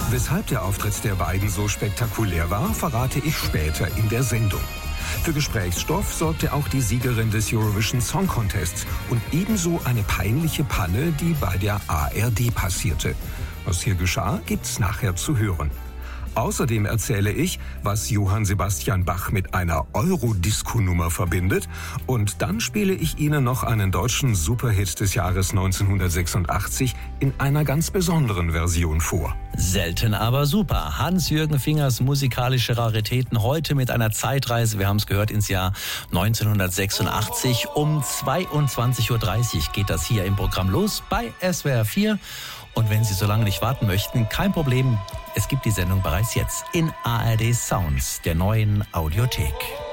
Weshalb der Auftritt der beiden so spektakulär war, verrate ich später in der Sendung. Für Gesprächsstoff sorgte auch die Siegerin des Eurovision Song Contests und ebenso eine peinliche Panne, die bei der ARD passierte. Was hier geschah, gibt's nachher zu hören. Außerdem erzähle ich, was Johann Sebastian Bach mit einer Eurodisco-Nummer verbindet. Und dann spiele ich Ihnen noch einen deutschen Superhit des Jahres 1986 in einer ganz besonderen Version vor. Selten, aber super. Hans-Jürgen Fingers musikalische Raritäten heute mit einer Zeitreise. Wir haben es gehört, ins Jahr 1986. Um 22.30 Uhr geht das hier im Programm los bei SWR 4. Und wenn Sie so lange nicht warten möchten, kein Problem. Es gibt die Sendung bereits jetzt in ARD Sounds, der neuen Audiothek.